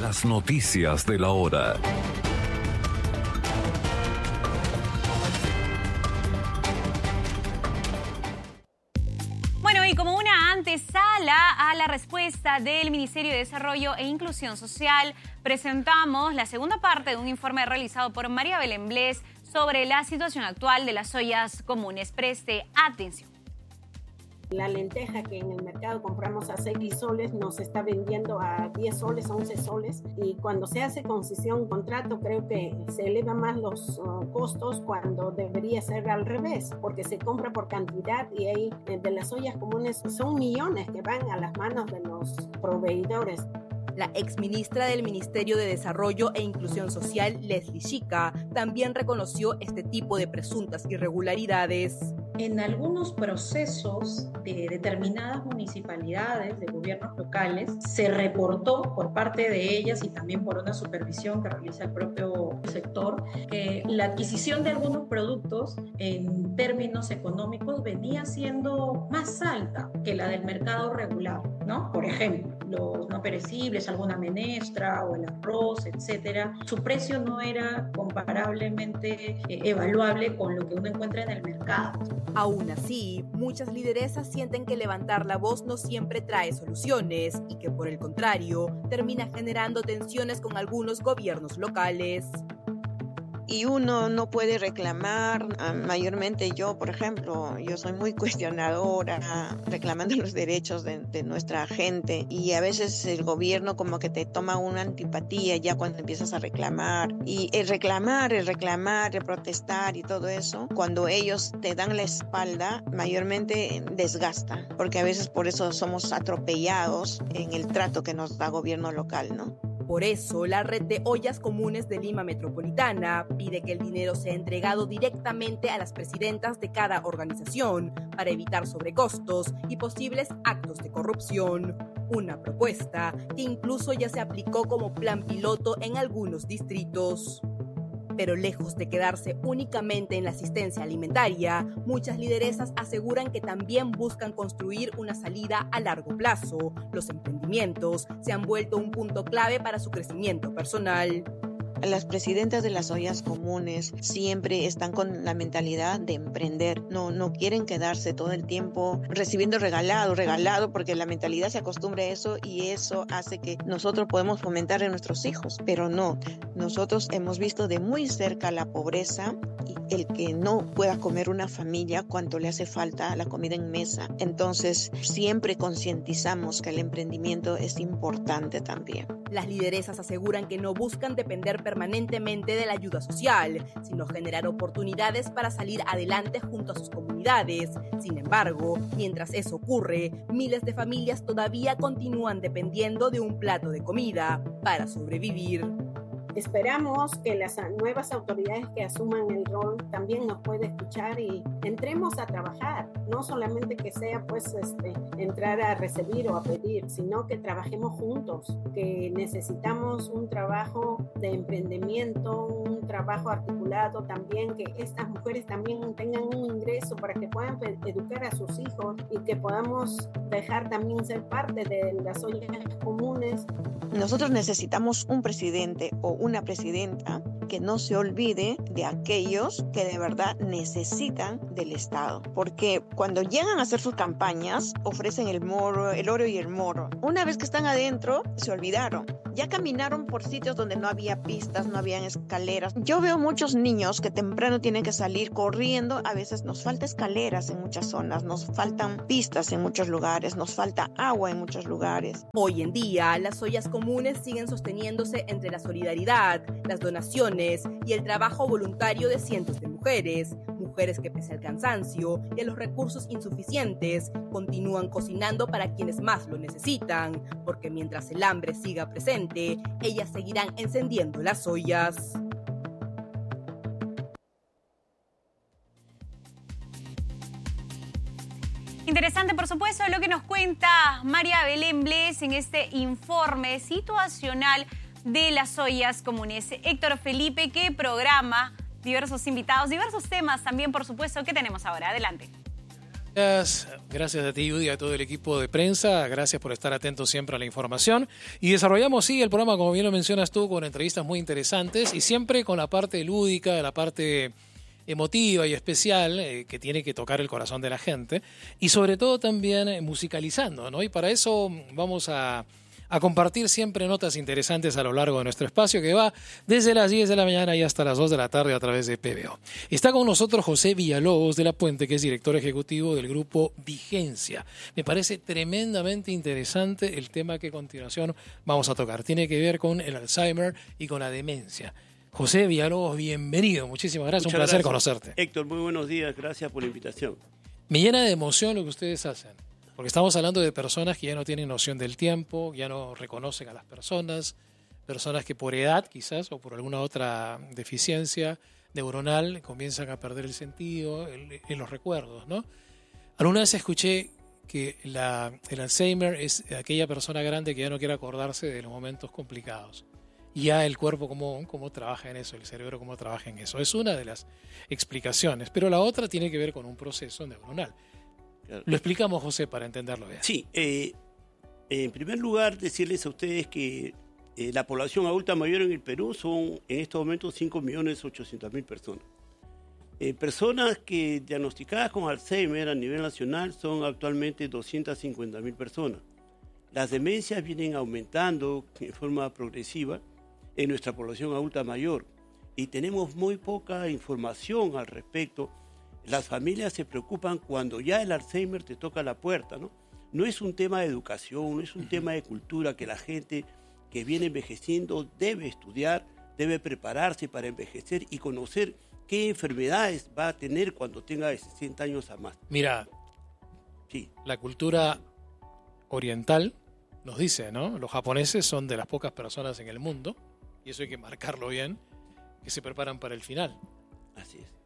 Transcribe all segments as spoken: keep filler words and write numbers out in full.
Las noticias de la hora. Bueno, y como una antesala a la respuesta del Ministerio de Desarrollo e Inclusión Social, presentamos la segunda parte de un informe realizado por María Belén Blés sobre la situación actual de las ollas comunes. Preste atención. La lenteja que en el mercado compramos a seis soles nos está vendiendo a diez soles, once soles, y cuando se hace concesión contrato creo que se elevan más los uh, costos cuando debería ser al revés, porque se compra por cantidad y ahí eh, de las ollas comunes son millones que van a las manos de los proveedores. La exministra del Ministerio de Desarrollo e Inclusión Social, Leslie Chica, también reconoció este tipo de presuntas irregularidades. En algunos procesos de determinadas municipalidades, de gobiernos locales, se reportó por parte de ellas y también por una supervisión que realiza el propio sector, que la adquisición de algunos productos en términos económicos venía siendo más alta que la del mercado regular, ¿no? Por ejemplo, los no perecibles, alguna menestra o el arroz, etcétera, su precio no era comparablemente eh, evaluable con lo que uno encuentra en el mercado. Aún así, muchas lideresas sienten que levantar la voz no siempre trae soluciones y que, por el contrario, termina generando tensiones con algunos gobiernos locales. Y uno no puede reclamar, mayormente yo, por ejemplo, yo soy muy cuestionadora, reclamando los derechos de, de nuestra gente, y a veces el gobierno como que te toma una antipatía ya cuando empiezas a reclamar, y el reclamar, el reclamar, el protestar y todo eso, cuando ellos te dan la espalda, mayormente desgasta, porque a veces por eso somos atropellados en el trato que nos da gobierno local, ¿no? Por eso, la Red de Ollas Comunes de Lima Metropolitana pide que el dinero sea entregado directamente a las presidentas de cada organización para evitar sobrecostos y posibles actos de corrupción. Una propuesta que incluso ya se aplicó como plan piloto en algunos distritos. Pero lejos de quedarse únicamente en la asistencia alimentaria, muchas lideresas aseguran que también buscan construir una salida a largo plazo. Los emprendimientos se han vuelto un punto clave para su crecimiento personal. Las presidentas de las ollas comunes siempre están con la mentalidad de emprender. No, no quieren quedarse todo el tiempo recibiendo regalado, regalado, porque la mentalidad se acostumbra a eso y eso hace que nosotros podemos fomentar en nuestros hijos. Pero no, nosotros hemos visto de muy cerca la pobreza y el que no pueda comer una familia cuánto le hace falta la comida en mesa. Entonces, siempre concientizamos que el emprendimiento es importante también. Las lideresas aseguran que no buscan depender permanentemente de la ayuda social, sino generar oportunidades para salir adelante junto a sus comunidades. Sin embargo, mientras eso ocurre, miles de familias todavía continúan dependiendo de un plato de comida para sobrevivir. Esperamos que las nuevas autoridades que asuman el rol también nos puedan escuchar y entremos a trabajar, no solamente que sea pues este, entrar a recibir o a pedir, sino que trabajemos juntos, que necesitamos un trabajo de emprendimiento, un trabajo articulado también, que estas mujeres también tengan un ingreso para que puedan educar a sus hijos y que podamos dejar también ser parte de las ollas comunes. Nosotros necesitamos un presidente o una presidenta que no se olvide de aquellos que de verdad necesitan del Estado. Porque cuando llegan a hacer sus campañas, ofrecen el moro, el oro y el moro. Una vez que están adentro, se olvidaron. Ya caminaron por sitios donde no había pistas, no habían escaleras. Yo veo muchos niños que temprano tienen que salir corriendo. A veces nos falta escaleras en muchas zonas, nos faltan pistas en muchos lugares, nos falta agua en muchos lugares. Hoy en día, las ollas comunes siguen sosteniéndose entre la solidaridad, las donaciones y el trabajo voluntario de cientos de mujeres. Mujeres que, pese al cansancio y a los recursos insuficientes, continúan cocinando para quienes más lo necesitan, porque mientras el hambre siga presente, ellas seguirán encendiendo las ollas. Interesante, por supuesto, lo que nos cuenta María Belén Blés en este informe situacional de las ollas comunes. Héctor Felipe, que programa diversos invitados, diversos temas también, por supuesto, que tenemos ahora. Adelante. Gracias, gracias a ti, Judy, y a todo el equipo de prensa. Gracias por estar atentos siempre a la información. Y desarrollamos, sí, el programa, como bien lo mencionas tú, con entrevistas muy interesantes y siempre con la parte lúdica, la parte emotiva y especial eh, que tiene que tocar el corazón de la gente. Y sobre todo también eh, musicalizando, ¿no? Y para eso vamos a... a compartir siempre notas interesantes a lo largo de nuestro espacio que va desde las diez de la mañana y hasta las dos de la tarde a través de P B O. Está con nosotros José Villalobos de la Puente, que es director ejecutivo del grupo Vigencia. Me parece tremendamente interesante el tema que a continuación vamos a tocar. Tiene que ver con el Alzheimer y con la demencia. José Villalobos, bienvenido. Muchísimas gracias. Muchas Un placer gracias. conocerte. Héctor, muy buenos días. Gracias por la invitación. Me llena de emoción lo que ustedes hacen. Porque estamos hablando de personas que ya no tienen noción del tiempo, ya no reconocen a las personas, personas que por edad quizás o por alguna otra deficiencia neuronal comienzan a perder el sentido en los recuerdos, ¿no? Alguna vez escuché que la, el Alzheimer es aquella persona grande que ya no quiere acordarse de los momentos complicados. Y ya el cuerpo cómo, cómo trabaja en eso, el cerebro cómo trabaja en eso. Es una de las explicaciones, pero la otra tiene que ver con un proceso neuronal. Lo explicamos, José, para entenderlo bien. Sí, eh, en primer lugar decirles a ustedes que eh, la población adulta mayor en el Perú son en estos momentos cinco millones ochocientas mil personas. Eh, personas que diagnosticadas con Alzheimer a nivel nacional son actualmente doscientas cincuenta mil personas. Las demencias vienen aumentando en forma progresiva en nuestra población adulta mayor y tenemos muy poca información al respecto. Las familias se preocupan cuando ya el Alzheimer te toca la puerta, ¿no? No es un tema de educación, no es un uh-huh. tema de cultura que la gente que viene envejeciendo debe estudiar, debe prepararse para envejecer y conocer qué enfermedades va a tener cuando tenga de sesenta años a más. Mira, sí. La cultura oriental nos dice, ¿no? Los japoneses son de las pocas personas en el mundo, y eso hay que marcarlo bien, que se preparan para el final. Así es.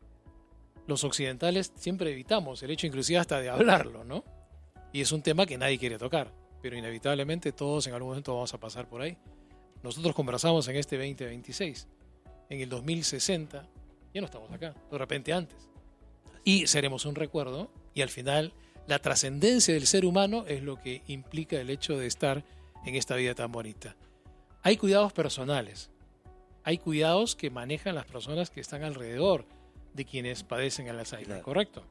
Los occidentales siempre evitamos el hecho inclusive hasta de hablarlo, ¿no? Y es un tema que nadie quiere tocar, pero inevitablemente todos en algún momento vamos a pasar por ahí. Nosotros conversamos en este veinte veintiséis, en el dos mil sesenta, ya no estamos acá, de repente antes. Y seremos un recuerdo, y al final la trascendencia del ser humano es lo que implica el hecho de estar en esta vida tan bonita. Hay cuidados personales, hay cuidados que manejan las personas que están alrededor de quienes padecen el Alzheimer, claro. ¿Correcto?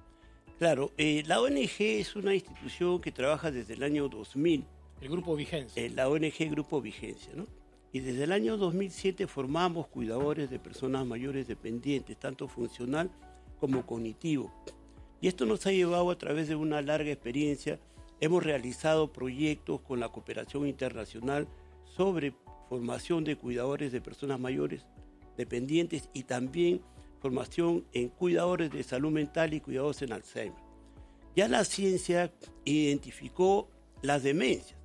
Claro, eh, la O N G es una institución que trabaja desde el año dos mil. El Grupo Vigencia. Eh, la O N G Grupo Vigencia, ¿no? Y desde el año dos mil siete formamos cuidadores de personas mayores dependientes, tanto funcional como cognitivo. Y esto nos ha llevado a través de una larga experiencia. Hemos realizado proyectos con la cooperación internacional sobre formación de cuidadores de personas mayores dependientes y también formación en cuidadores de salud mental y cuidados en Alzheimer. Ya la ciencia identificó las demencias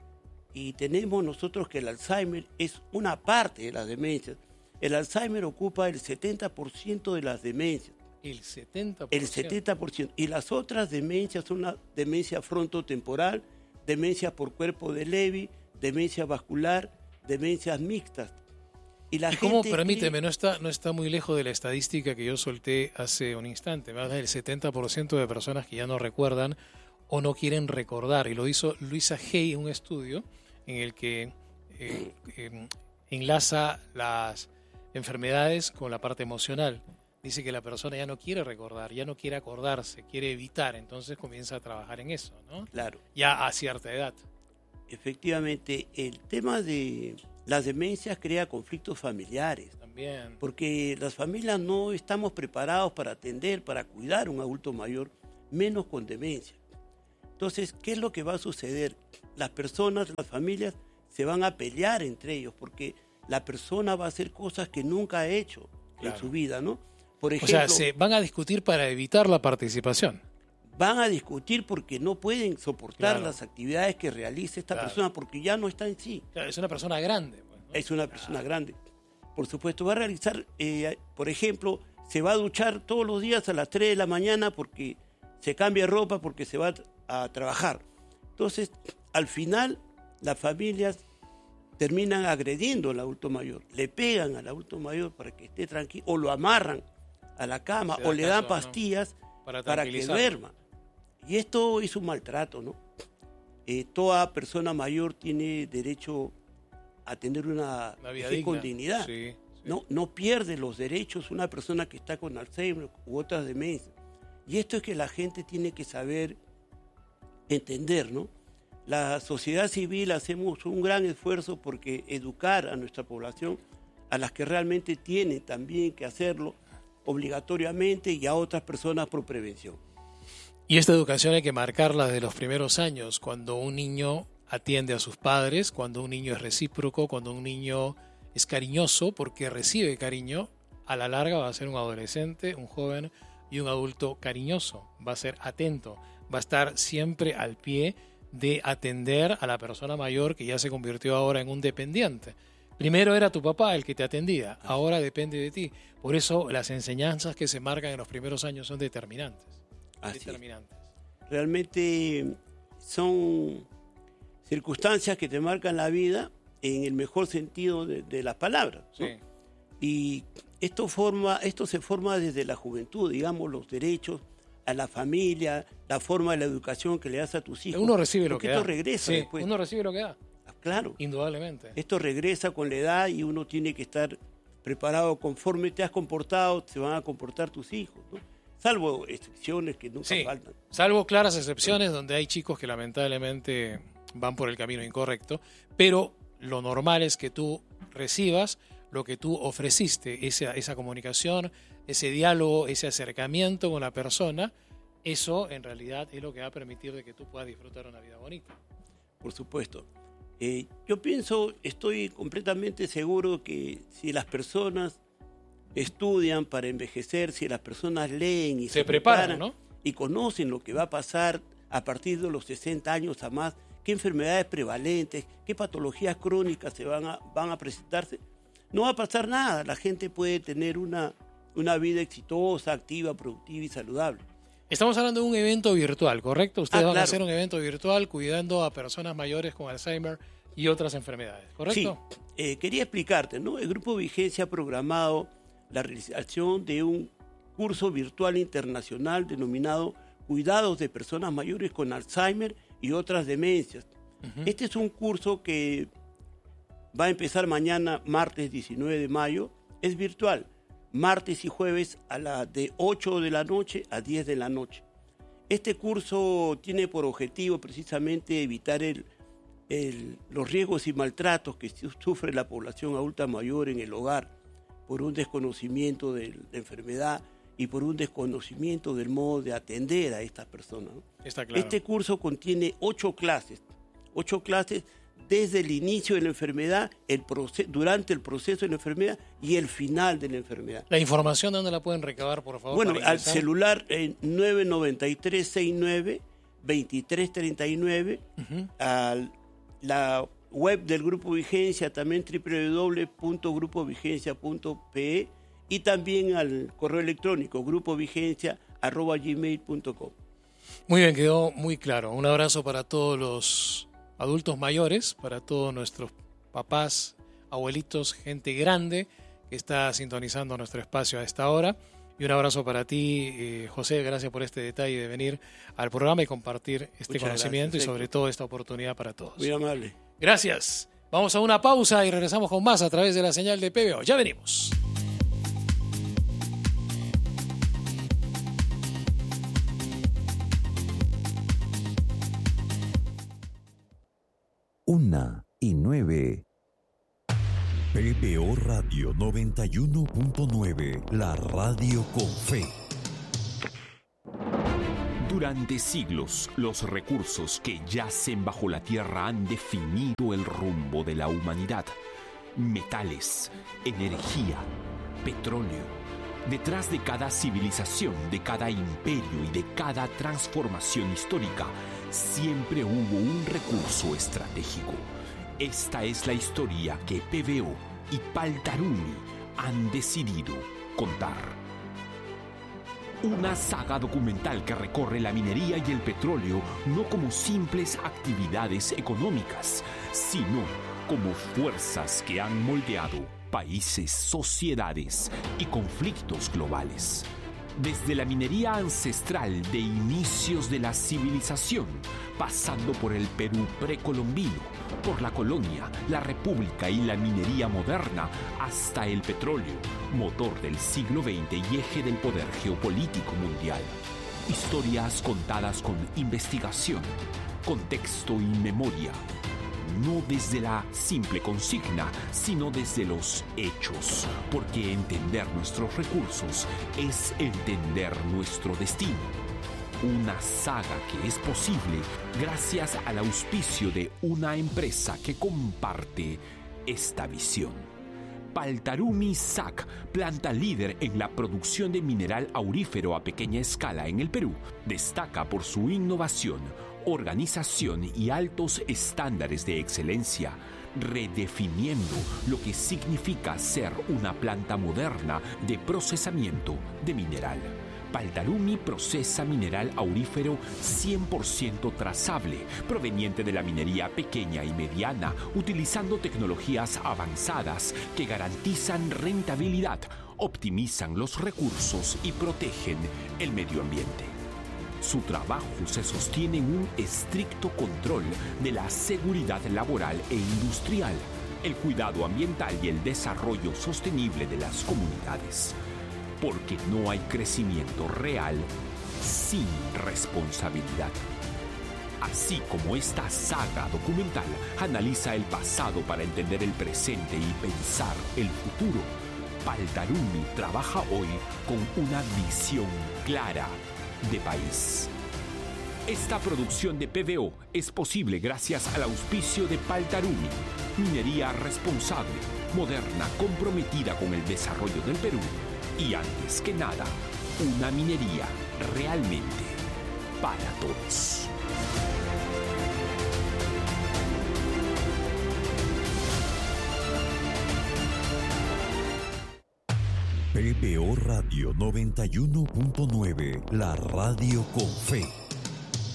y tenemos nosotros que el Alzheimer es una parte de las demencias. El Alzheimer ocupa el setenta por ciento de las demencias. El setenta por ciento. El setenta por ciento. Y las otras demencias son la demencia frontotemporal, demencia por cuerpo de Levy, demencia vascular, demencias mixtas. Y, la ¿Y cómo, gente permíteme, cree... no está, no está muy lejos de la estadística que yo solté hace un instante? Me habla del setenta por ciento de personas que ya no recuerdan o no quieren recordar. Y lo hizo Luisa Hay en un estudio en el que eh, eh, enlaza las enfermedades con la parte emocional. Dice que la persona ya no quiere recordar, ya no quiere acordarse, quiere evitar. Entonces comienza a trabajar en eso, ¿no? Claro. Ya a cierta edad. Efectivamente, el tema de las demencias crea conflictos familiares. También. Porque las familias no estamos preparados para atender, para cuidar a un adulto mayor, menos con demencia. Entonces, ¿qué es lo que va a suceder? Las personas, las familias, se van a pelear entre ellos porque la persona va a hacer cosas que nunca ha hecho claro. en su vida, ¿no? Por ejemplo, o sea, se van a discutir para evitar la participación. Van a discutir porque no pueden soportar claro. las actividades que realiza esta claro. persona porque ya no está en sí. Claro, es una persona grande. Pues, ¿no? Es una persona claro. grande. Por supuesto, va a realizar, eh, por ejemplo, se va a duchar todos los días a las tres de la mañana porque se cambia ropa, porque se va a trabajar. Entonces, al final, las familias terminan agrediendo al adulto mayor, le pegan al adulto mayor para que esté tranquilo, o lo amarran a la cama, o le dan pastillas ¿no? para, para que duerma. Y esto es un maltrato, ¿no? Eh, toda persona mayor tiene derecho a tener una, una vida digna, con digna. dignidad. Sí, sí. No, no pierde los derechos una persona que está con Alzheimer u otras demencias. Y esto es que la gente tiene que saber entender, ¿no? La sociedad civil hacemos un gran esfuerzo porque educar a nuestra población, a las que realmente tienen también que hacerlo obligatoriamente y a otras personas por prevención. Y esta educación hay que marcarla desde los primeros años, cuando un niño atiende a sus padres, cuando un niño es recíproco, cuando un niño es cariñoso porque recibe cariño, a la larga va a ser un adolescente, un joven y un adulto cariñoso, va a ser atento, va a estar siempre al pie de atender a la persona mayor que ya se convirtió ahora en un dependiente. Primero era tu papá el que te atendía, ahora depende de ti. Por eso las enseñanzas que se marcan en los primeros años son determinantes. Así determinantes. Es. Realmente son circunstancias que te marcan la vida en el mejor sentido de, de las palabras, ¿no? Sí. Y esto, forma, esto se forma desde la juventud, digamos, los derechos a la familia, la forma de la educación que le das a tus hijos. Uno recibe lo Porque que esto da. regresa Sí, después. uno recibe lo que da. Claro. Indudablemente. Esto regresa con la edad y uno tiene que estar preparado. Conforme te has comportado, se van a comportar tus hijos, ¿no? Salvo excepciones que nunca Sí, faltan. salvo claras excepciones donde hay chicos que lamentablemente van por el camino incorrecto, pero lo normal es que tú recibas lo que tú ofreciste, esa, esa comunicación, ese diálogo, ese acercamiento con la persona. Eso en realidad es lo que va a permitir de que tú puedas disfrutar una vida bonita. Por supuesto. Eh, yo pienso, estoy completamente seguro que si las personas estudian para envejecer, si las personas leen y se, se, preparan, ¿no? y conocen lo que va a pasar a partir de los sesenta años a más, qué enfermedades prevalentes, qué patologías crónicas se van a, van a presentarse, no va a pasar nada. La gente puede tener una, una vida exitosa, activa, productiva y saludable. Estamos hablando de un evento virtual, ¿correcto? Ustedes Ah, van claro. a hacer un evento virtual cuidando a personas mayores con Alzheimer y otras enfermedades, ¿correcto? Sí, eh, quería explicarte, ¿no? El Grupo Vigencia ha programado la realización de un curso virtual internacional denominado Cuidados de Personas Mayores con Alzheimer y otras demencias. Uh-huh. Este es un curso que va a empezar mañana, martes diecinueve de mayo, es virtual. Martes y jueves a la de ocho de la noche a diez de la noche. Este curso tiene por objetivo precisamente evitar el, el, los riesgos y maltratos que sufre la población adulta mayor en el hogar por un desconocimiento de la enfermedad y por un desconocimiento del modo de atender a estas personas, ¿no? Está claro. Este curso contiene ocho clases, ocho clases desde el inicio de la enfermedad, el proce- durante el proceso de la enfermedad y el final de la enfermedad. La información, ¿dónde la pueden recabar, por favor? Bueno, para al ingresar? celular eh, nueve nueve tres seis nueve dos tres tres nueve, Uh-huh. a la web del Grupo Vigencia, también doble u doble u doble u punto grupo vigencia punto pe e y también al correo electrónico grupovigencia arroba gmail punto com. Muy bien, quedó muy claro. Un abrazo para todos los adultos mayores, para todos nuestros papás, abuelitos, gente grande que está sintonizando nuestro espacio a esta hora. Y un abrazo para ti, eh, José, gracias por este detalle de venir al programa y compartir este Muchas conocimiento gracias, y sobre todo esta oportunidad para todos. Muy amable. Gracias. Vamos a una pausa y regresamos con más a través de la señal de P B O. Ya venimos. Una y nueve. P B O Radio noventa y uno punto nueve, la radio con fe. Durante siglos, los recursos que yacen bajo la tierra han definido el rumbo de la humanidad. Metales, energía, petróleo. Detrás de cada civilización, de cada imperio y de cada transformación histórica, siempre hubo un recurso estratégico. Esta es la historia que P B O y Paltaruni han decidido contar. Una saga documental que recorre la minería y el petróleo no como simples actividades económicas, sino como fuerzas que han moldeado países, sociedades y conflictos globales. Desde la minería ancestral de inicios de la civilización, pasando por el Perú precolombino, por la colonia, la república y la minería moderna, hasta el petróleo, motor del siglo veinte y eje del poder geopolítico mundial. Historias contadas con investigación, contexto y memoria. No desde la simple consigna, sino desde los hechos, porque entender nuestros recursos es entender nuestro destino. Una saga que es posible gracias al auspicio de una empresa que comparte esta visión. Paltarumi S A C, planta líder en la producción de mineral aurífero a pequeña escala en el Perú, destaca por su innovación, organización y altos estándares de excelencia, redefiniendo lo que significa ser una planta moderna de procesamiento de mineral. Paltarumi procesa mineral aurífero cien por ciento trazable, proveniente de la minería pequeña y mediana, utilizando tecnologías avanzadas que garantizan rentabilidad, optimizan los recursos y protegen el medio ambiente. Su trabajo se sostiene en un estricto control de la seguridad laboral e industrial, el cuidado ambiental y el desarrollo sostenible de las comunidades. Porque no hay crecimiento real sin responsabilidad. Así como esta saga documental analiza el pasado para entender el presente y pensar el futuro, Paltarumi trabaja hoy con una visión clara de país. Esta producción de P V O es posible gracias al auspicio de Paltarumi, minería responsable, moderna, comprometida con el desarrollo del Perú y, antes que nada, una minería realmente para todos. P B O Radio noventa y uno punto nueve, la radio con fe.